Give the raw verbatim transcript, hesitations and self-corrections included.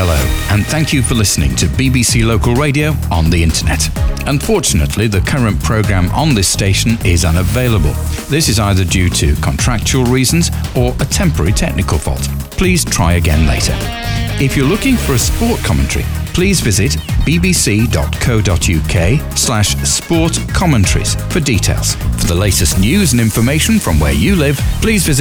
hello, and thank you for listening to B B C Local Radio on the internet. Unfortunately, the current programme on this station is unavailable. This is either due to contractual reasons or a temporary technical fault. Please try again later. If you're looking for a sport commentary, please visit bbc.co.uk slash sport commentaries for details. For the latest news and information from where you live, please visit